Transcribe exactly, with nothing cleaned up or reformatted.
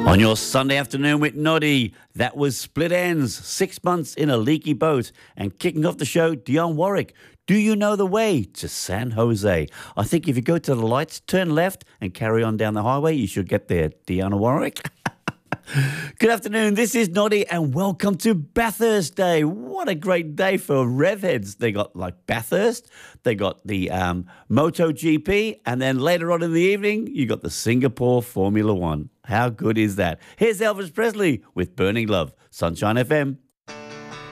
On your Sunday afternoon with Noddy, that was Split Ends, six months in a leaky boat. And kicking off the show, Dionne Warwick, Do You Know the Way to San Jose? I think if you go to the lights, turn left and carry on down the highway, you should get there, Dionne Warwick. Good afternoon, this is Noddy and welcome to Bathurst Day. What a great day for rev heads. They got like Bathurst, they got the um, MotoGP, and then later on in the evening, you got the Singapore Formula One. How good is that? Here's Elvis Presley with Burning Love, Sunshine F M.